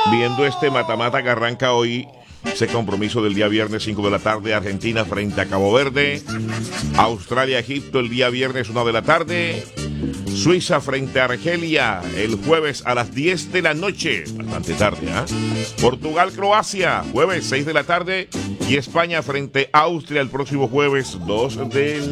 Viendo este mata-mata que arranca hoy, ese compromiso del día viernes 5 de la tarde, Argentina frente a Cabo Verde, Australia-Egipto el día viernes 1 de la tarde, Suiza frente a Argelia el jueves a las 10 de la noche, bastante tarde, Portugal-Croacia, jueves 6 de la tarde, y España frente a Austria el próximo jueves 2 de